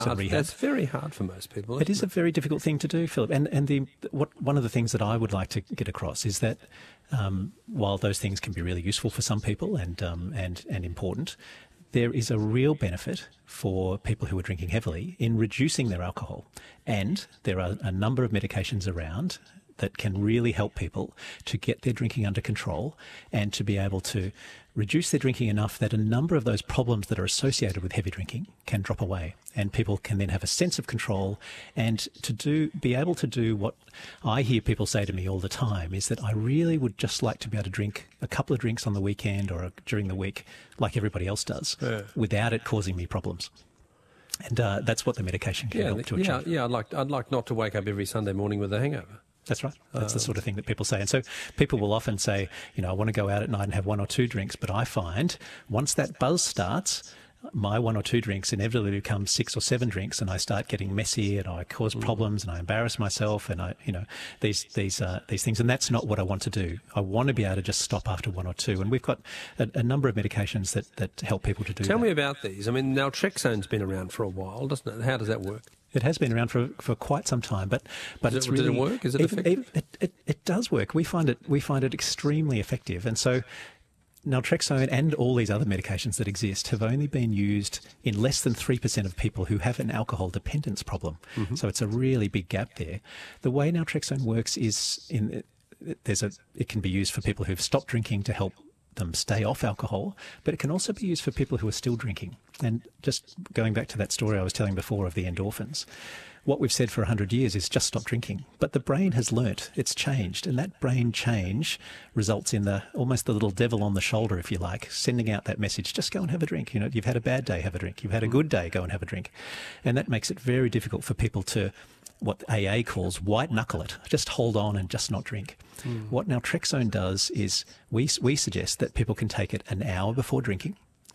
That's very hard for most people. It is a very difficult thing to do, Philip. And one of the things that I would like to get across is that while those things can be really useful for some people and important, there is a real benefit for people who are drinking heavily in reducing their alcohol. And there are a number of medications around that can really help people to get their drinking under control and to be able to reduce their drinking enough that a number of those problems that are associated with heavy drinking can drop away, and people can then have a sense of control and be able to do what I hear people say to me all the time is that I really would just like to be able to drink a couple of drinks on the weekend or during the week like everybody else does without it causing me problems. And that's what the medication can help to achieve. Yeah, I'd like not to wake up every Sunday morning with a hangover. That's right. That's the sort of thing that people say. And so people will often say, I want to go out at night and have one or two drinks, but I find once that buzz starts, my one or two drinks inevitably become 6 or 7 drinks, and I start getting messy, and I cause problems, and I embarrass myself, and these things. And that's not what I want to do. I want to be able to just stop after one or two. And we've got a number of medications that help people to do that. Tell me about these. I mean, naltrexone's been around for a while, doesn't it? How does that work? It has been around for quite some time, but it's really... Does it work? Is it effective? It does work. We find it extremely effective. And so naltrexone and all these other medications that exist have only been used in less than 3% of people who have an alcohol dependence problem. Mm-hmm. So it's a really big gap there. The way naltrexone works is it can be used for people who've stopped drinking to help them stay off alcohol, but it can also be used for people who are still drinking. And just going back to that story I was telling before of the endorphins, what we've said for 100 years is just stop drinking. But the brain has learnt, it's changed, and that brain change results in almost the little devil on the shoulder, if you like, sending out that message, just go and have a drink. You've had a bad day, have a drink. You've had a good day, go and have a drink. And that makes it very difficult for people to, what AA calls white knuckle it, just hold on and just not drink. What naltrexone does is we suggest that people can take it an hour before drinking,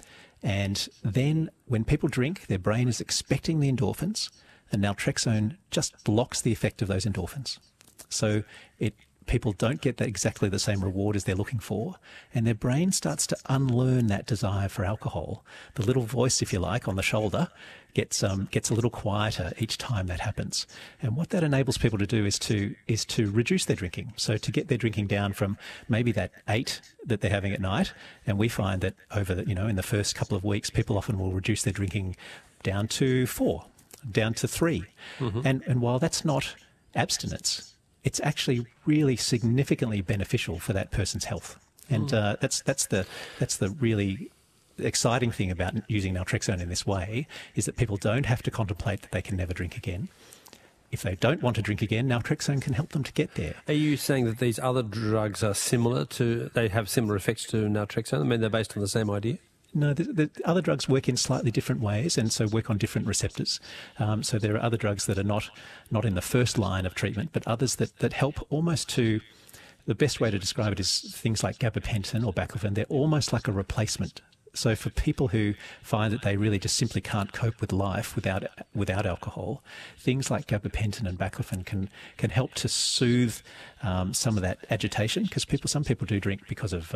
and then when people drink, their brain is expecting the endorphins, and naltrexone just blocks the effect of those endorphins. So people don't get exactly the same reward as they're looking for, and their brain starts to unlearn that desire for alcohol. The little voice, if you like, on the shoulder gets a little quieter each time that happens. And what that enables people to do is to reduce their drinking. So to get their drinking down from maybe that 8 that they're having at night, and we find that over in the first couple of weeks, people often will reduce their drinking down to 4, down to 3. Mm-hmm. And while that's not abstinence, it's actually really significantly beneficial for that person's health. And that's the really exciting thing about using naltrexone in this way, is that people don't have to contemplate that they can never drink again. If they don't want to drink again, naltrexone can help them to get there. Are you saying that these other drugs are they have similar effects to naltrexone? I mean, they're based on the same idea? No, the other drugs work in slightly different ways, and so work on different receptors. So there are other drugs that are not in the first line of treatment, but others that help almost to... The best way to describe it is things like gabapentin or baclofen. They're almost like a replacement. So for people who find that they really just simply can't cope with life without alcohol, things like gabapentin and baclofen can help to soothe some of that agitation, because some people do drink because of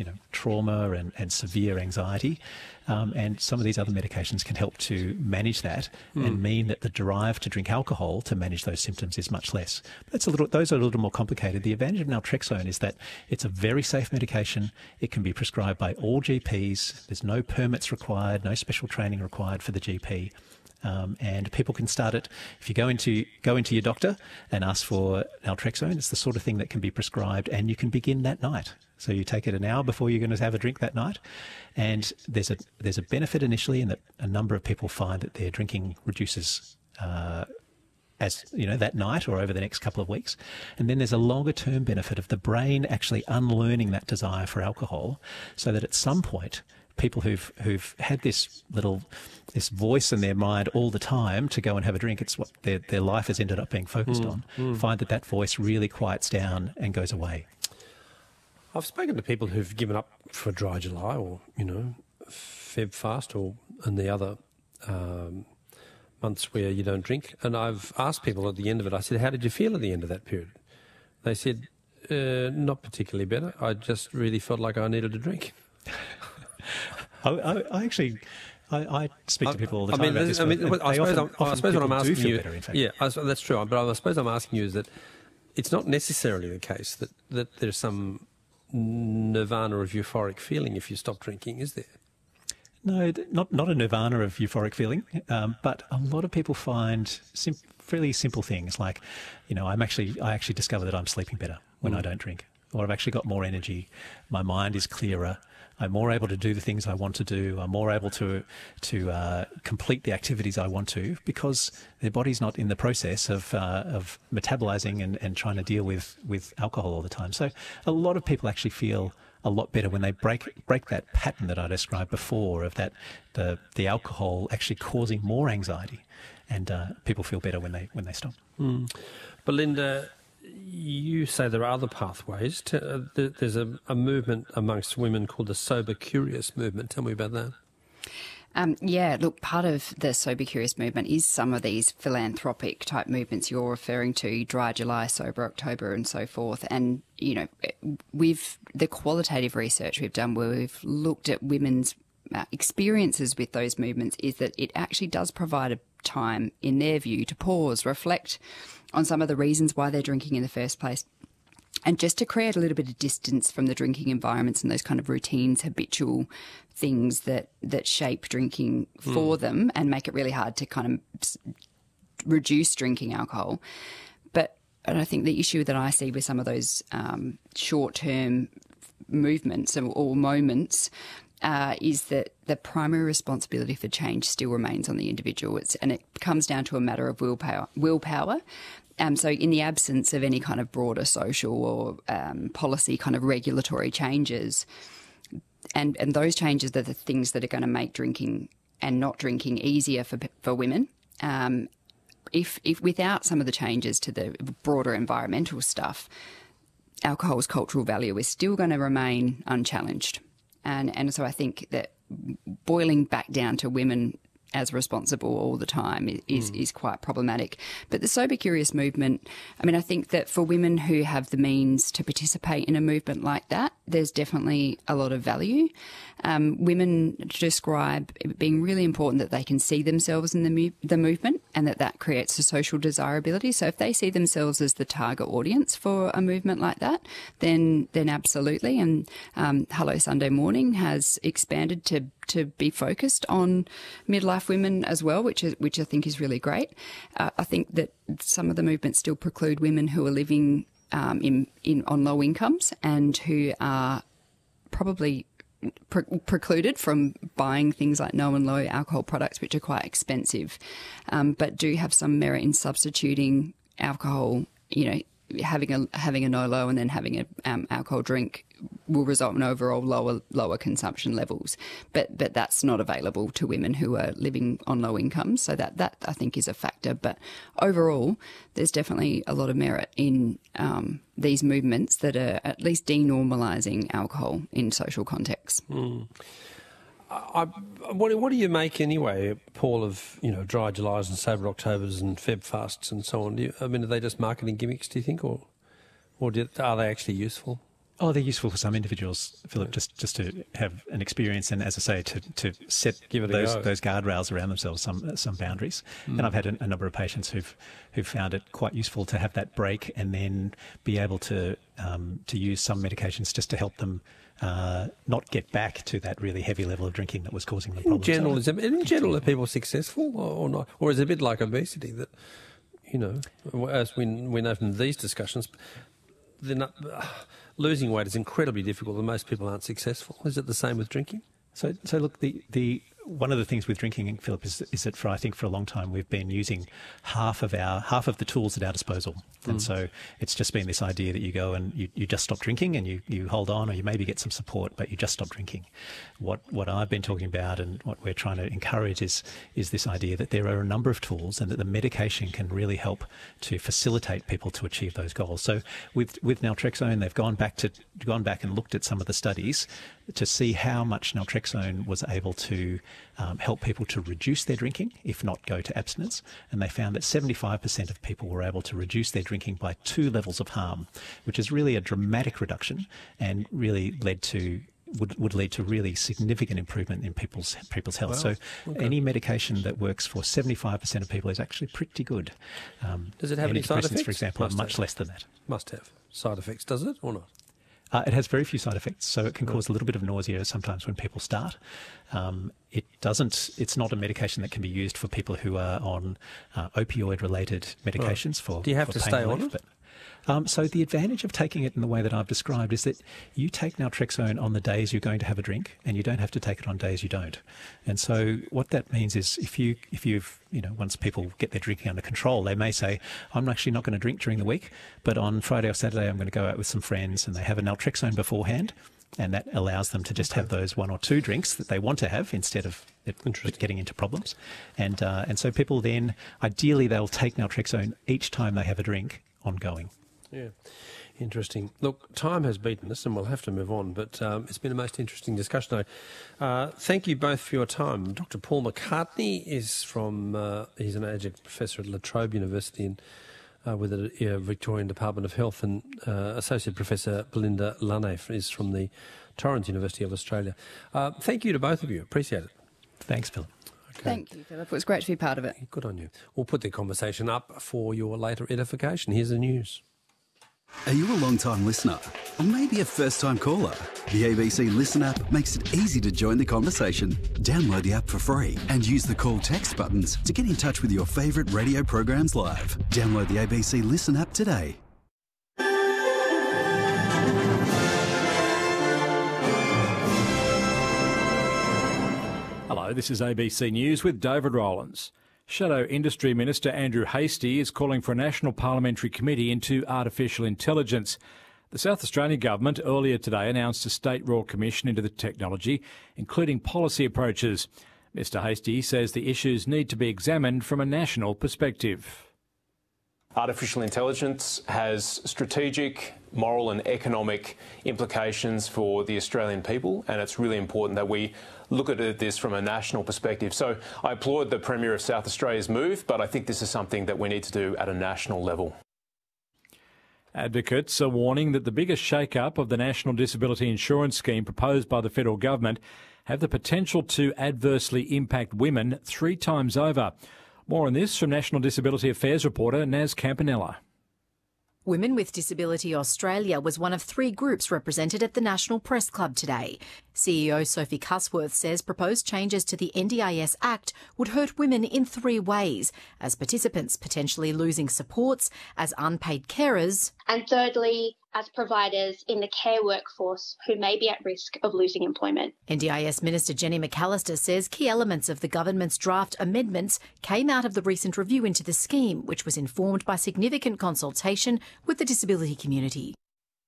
trauma and severe anxiety, and some of these other medications can help to manage that and mean that the drive to drink alcohol to manage those symptoms is much less. Those are a little more complicated. The advantage of naltrexone is that it's a very safe medication. It can be prescribed by all GPs. There's no permits required, no special training required for the GP. And people can start it. If you go into your doctor and ask for naltrexone, it's the sort of thing that can be prescribed, and you can begin that night. So you take it an hour before you're going to have a drink that night, and there's a benefit initially in that a number of people find that their drinking reduces that night or over the next couple of weeks. And then there's a longer term benefit of the brain actually unlearning that desire for alcohol, so that at some point people who've had this voice in their mind all the time to go and have a drink, it's what their life has ended up being focused on, find that voice really quiets down and goes away. I've spoken to people who've given up for Dry July or, Feb fast and the other months where you don't drink. And I've asked people at the end of it, I said, how did you feel at the end of that period? They said, not particularly better. I just really felt like I needed a drink. I actually I speak to people all the time I mean, about this. I suppose what I'm asking you, better, in fact. yeah, that's true. But I suppose I'm asking you is that it's not necessarily the case that there's some nirvana of euphoric feeling if you stop drinking, is there? No, not a nirvana of euphoric feeling, but a lot of people find fairly simple things like, I actually discover that I'm sleeping better when I don't drink, or I've actually got more energy, my mind is clearer, I'm more able to do the things I want to do, I'm more able to complete the activities I want to, because their body's not in the process of metabolizing and trying to deal with alcohol all the time. So a lot of people actually feel a lot better when they break that pattern that I described before of that the alcohol actually causing more anxiety, and people feel better when they stop. Belinda, you say there are other pathways. There's a movement amongst women called the Sober Curious movement. Tell me about that. Yeah, look, part of the Sober Curious movement is some of these philanthropic type movements you're referring to, Dry July, Sober October and so forth. And, with the qualitative research we've done where we've looked at women's experiences with those movements is that it actually does provide a time, in their view, to pause, reflect on some of the reasons why they're drinking in the first place. And just to create a little bit of distance from the drinking environments and those kind of routines, habitual things that shape drinking for them and make it really hard to kind of reduce drinking alcohol. And I think the issue that I see with some of those short-term movements or moments is that the primary responsibility for change still remains on the individual. And it comes down to a matter of willpower. So in the absence of any kind of broader social or policy kind of regulatory changes, and those changes are the things that are going to make drinking and not drinking easier for women. If without some of the changes to the broader environmental stuff, alcohol's cultural value is still going to remain unchallenged. And so I think that boiling back down to women as responsible all the time is quite problematic. But the Sober Curious movement, I think that for women who have the means to participate in a movement like that, there's definitely a lot of value. Women describe it being really important that they can see themselves in the movement and that creates a social desirability. So if they see themselves as the target audience for a movement like that, then absolutely. And Hello Sunday Morning has expanded to be focused on midlife women as well, which I think is really great. I think that some of the movements still preclude women who are living on low incomes and who are probably precluded from buying things like no and low alcohol products, which are quite expensive, but do have some merit in substituting alcohol. Having a no low and then having an alcohol drink will result in overall lower consumption levels, but that's not available to women who are living on low incomes. So that I think is a factor. But overall, there's definitely a lot of merit in these movements that are at least denormalising alcohol in social contexts. What do you make anyway, Paul, of Dry Julys and Sober Octobers and Feb fasts and so on? Are they just marketing gimmicks, do you think, or are they actually useful? Oh, they're useful for some individuals, Philip, just to have an experience and, as I say, to set those guardrails around themselves, some boundaries. And I've had a number of patients who've found it quite useful to have that break and then be able to use some medications just to help them not get back to that really heavy level of drinking that was causing them problems. In general, are people successful or not? Or is it a bit like obesity that, as we know from these discussions, losing weight is incredibly difficult and most people aren't successful. Is it the same with drinking? So look, the one of the things with drinking, Philip, is that I think for a long time we've been using half of the tools at our disposal. And so it's just been this idea that you go and you just stop drinking and you hold on, or you maybe get some support, but you just stop drinking. What I've been talking about and what we're trying to encourage is this idea that there are a number of tools and that the medication can really help to facilitate people to achieve those goals. So with naltrexone, they've gone back and looked at some of the studies to see how much naltrexone was able to help people to reduce their drinking, if not go to abstinence. And they found that 75% of people were able to reduce their drinking by 2 levels of harm, which is really a dramatic reduction and really led to would lead to really significant improvement in people's health. So any medication that works for 75% of people is actually pretty good. Does it have any side effects? For example, are much less than that. Must have side effects, does it, or not? It has very few side effects, so it can cause a little bit of nausea sometimes when people start. It's not a medication that can be used for people who are on opioid-related medications for Do you have for to pain stay relief, on it? So the advantage of taking it in the way that I've described is that you take naltrexone on the days you're going to have a drink, and you don't have to take it on days you don't. And so what that means is if you've once people get their drinking under control, they may say, I'm actually not going to drink during the week, but on Friday or Saturday I'm going to go out with some friends, and they have a naltrexone beforehand, and that allows them to just have those one or two drinks that they want to have instead of it getting into problems. And so people then, ideally, they'll take naltrexone each time they have a drink ongoing. Yeah, interesting. Look, time has beaten us and we'll have to move on, but it's been a most interesting discussion. Thank you both for your time. Dr. Paul McCartney is he's an adjunct professor at La Trobe University with the Victorian Department of Health, and Associate Professor Belinda Lunne is from the Torrens University of Australia. Thank you to both of you. Appreciate it. Thanks, Philip. Okay. Thank you, Philip. It was great to be part of it. Good on you. We'll put the conversation up for your later edification. Here's the news. Are you a long-time listener? Or maybe a first-time caller? The ABC Listen app makes it easy to join the conversation. Download the app for free and use the call text buttons to get in touch with your favourite radio programs live. Download the ABC Listen app today. Hello, this is ABC News with David Rowlands. Shadow Industry Minister Andrew Hastie is calling for a national parliamentary committee into artificial intelligence. The South Australian Government earlier today announced a state royal commission into the technology, including policy approaches. Mr Hastie says the issues need to be examined from a national perspective. Artificial intelligence has strategic, moral and economic implications for the Australian people, and it's really important that we look at this from a national perspective. So I applaud the Premier of South Australia's move, but I think this is something that we need to do at a national level. Advocates are warning that the biggest shake-up of the National Disability Insurance Scheme proposed by the federal government have the potential to adversely impact women 3 times over. More on this from National Disability Affairs reporter Naz Campanella. Women with Disability Australia was one of 3 groups represented at the National Press Club today. CEO Sophie Cusworth says proposed changes to the NDIS Act would hurt women in 3 ways, as participants potentially losing supports, as unpaid carers, and thirdly, as providers in the care workforce who may be at risk of losing employment. NDIS Minister Jenny McAllister says key elements of the government's draft amendments came out of the recent review into the scheme, which was informed by significant consultation with the disability community.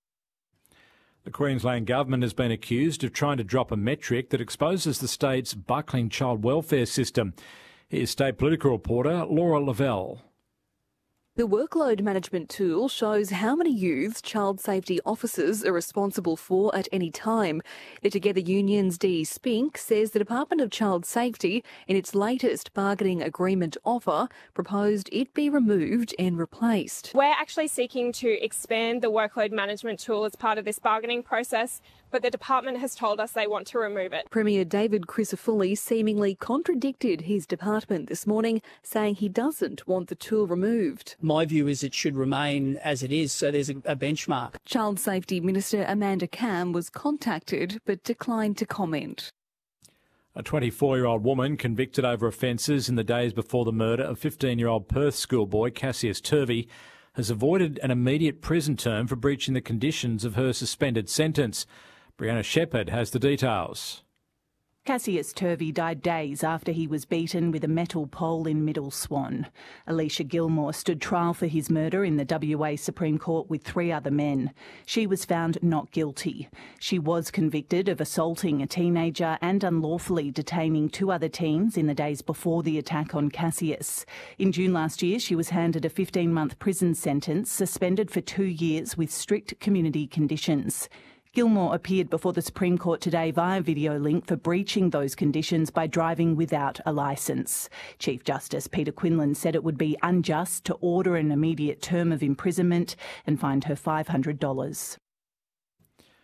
The Queensland Government has been accused of trying to drop a metric that exposes the state's buckling child welfare system. Here's state political reporter Laura Lavelle. The workload management tool shows how many youths child safety officers are responsible for at any time. The Together Union's Dee Spink says the Department of Child Safety, in its latest bargaining agreement offer, proposed it be removed and replaced. We're actually seeking to expand the workload management tool as part of this bargaining process, but the department has told us they want to remove it. Premier David Crisafulli seemingly contradicted his department this morning, saying he doesn't want the tool removed. My view is it should remain as it is, so there's a benchmark. Child Safety Minister Amanda Cam was contacted but declined to comment. A 24-year-old woman convicted over offences in the days before the murder of 15-year-old Perth schoolboy Cassius Turvey has avoided an immediate prison term for breaching the conditions of her suspended sentence. Brianna Shepherd has the details. Cassius Turvey died days after he was beaten with a metal pole in Middle Swan. Alicia Gilmore stood trial for his murder in the WA Supreme Court with 3 other men. She was found not guilty. She was convicted of assaulting a teenager and unlawfully detaining 2 other teens in the days before the attack on Cassius. In June last year, she was handed a 15-month prison sentence, suspended for 2 years with strict community conditions. Gilmore appeared before the Supreme Court today via video link for breaching those conditions by driving without a licence. Chief Justice Peter Quinlan said it would be unjust to order an immediate term of imprisonment and fined her $500.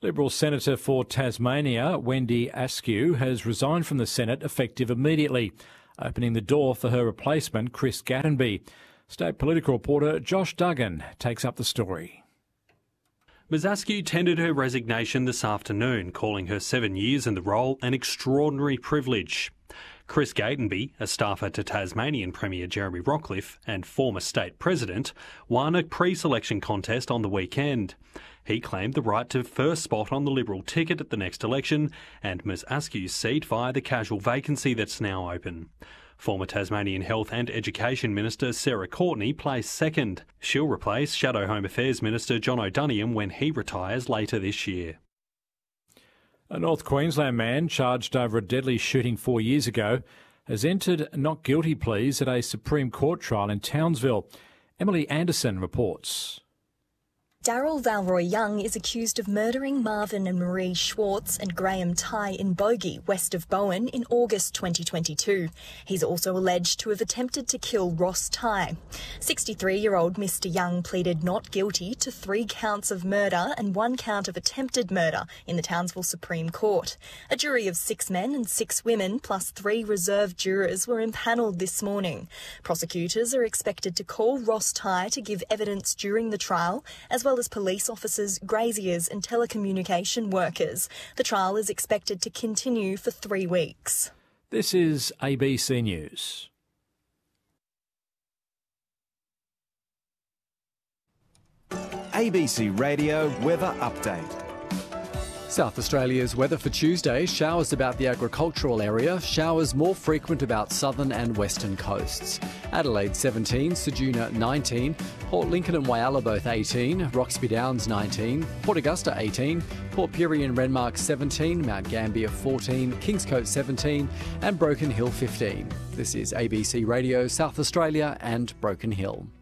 Liberal Senator for Tasmania, Wendy Askew, has resigned from the Senate effective immediately, opening the door for her replacement, Chris Gattenby. State political reporter Josh Duggan takes up the story. Ms Askew tendered her resignation this afternoon, calling her 7 years in the role an extraordinary privilege. Chris Gattenby, a staffer to Tasmanian Premier Jeremy Rockliff and former state president, won a pre-selection contest on the weekend. He claimed the right to first spot on the Liberal ticket at the next election and Ms Askew's seat via the casual vacancy that's now open. Former Tasmanian Health and Education Minister Sarah Courtenay placed second. She'll replace Shadow Home Affairs Minister John O'Donoghue when he retires later this year. A North Queensland man charged over a deadly shooting 4 years ago has entered not guilty pleas at a Supreme Court trial in Townsville. Emily Anderson reports. Daryl Valroy Young is accused of murdering Marvin and Marie Schwartz and Graham Tye in Bogey, west of Bowen, in August 2022. He's also alleged to have attempted to kill Ross Tye. 63-year-old Mr Young pleaded not guilty to 3 counts of murder and 1 count of attempted murder in the Townsville Supreme Court. A jury of 6 men and 6 women, plus 3 reserve jurors, were impanelled this morning. Prosecutors are expected to call Ross Tye to give evidence during the trial, as well as police officers, graziers and telecommunication workers. The trial is expected to continue for 3 weeks. This is ABC News. ABC Radio Weather Update. South Australia's weather for Tuesday: showers about the agricultural area, showers more frequent about southern and western coasts. Adelaide 17, Ceduna 19, Port Lincoln and Whyalla both 18, Roxby Downs 19, Port Augusta 18, Port Pirie and Renmark 17, Mount Gambier 14, Kingscote 17 and Broken Hill 15. This is ABC Radio South Australia and Broken Hill.